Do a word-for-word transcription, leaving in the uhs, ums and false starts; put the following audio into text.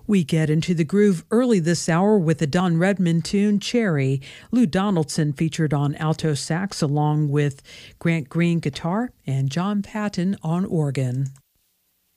We get into the groove early this hour with the Don Redman tune, Cherry. Lou Donaldson featured on alto sax along with Grant Green guitar and John Patton on organ.